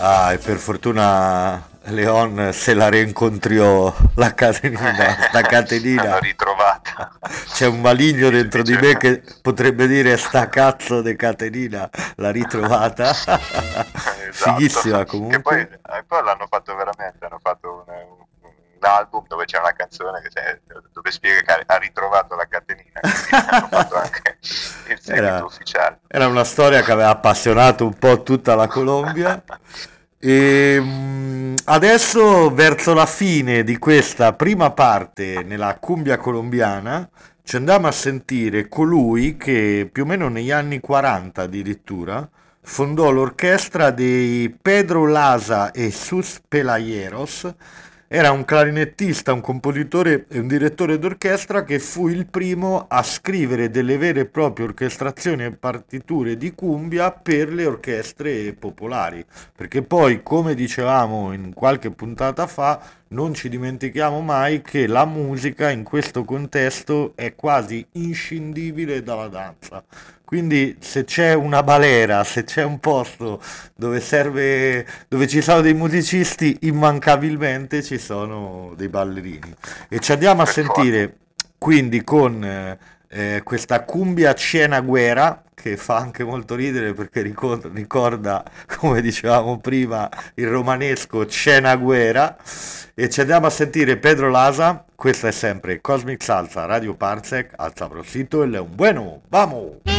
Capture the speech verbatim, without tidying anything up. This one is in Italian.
Ah, e per fortuna Leon se la reincontriò la catenina, sta L'hanno catenina. ritrovata. C'è un maligno Dice, dentro di me dice- che potrebbe dire sta cazzo de catenina, l'ha ritrovata. Esatto, Fighissima che poi, comunque. eh, poi l'hanno fatto veramente, hanno fatto un, un- un album dove c'è una canzone che c'è- dove spiega che ha ha ritrovato la catenina, quindi hanno fatto anche il seguito Era, ufficiale. era una storia che aveva appassionato un po' tutta la Colombia. E mm, adesso, verso la fine di questa prima parte nella cumbia colombiana, ci andiamo a sentire colui che più o meno negli anni quaranta addirittura fondò l'orchestra dei Pedro Laza e Sus Pelayeros. Era un clarinettista, un compositore e un direttore d'orchestra che fu il primo a scrivere delle vere e proprie orchestrazioni e partiture di cumbia per le orchestre popolari. Perché poi, come dicevamo in qualche puntata fa, non ci dimentichiamo mai che la musica in questo contesto è quasi inscindibile dalla danza. Quindi se c'è una balera, se c'è un posto dove serve, dove ci sono dei musicisti, immancabilmente ci sono dei ballerini. E ci andiamo a Per forza. sentire quindi con eh, eh, questa cumbia Cienagüera che fa anche molto ridere perché ricor- ricorda, come dicevamo prima, il romanesco Cienagüera. E ci andiamo a sentire Pedro Lasa. Questa è sempre Cosmic Salsa Radio Parsec. Al sabrosito e le un bueno. Vamos!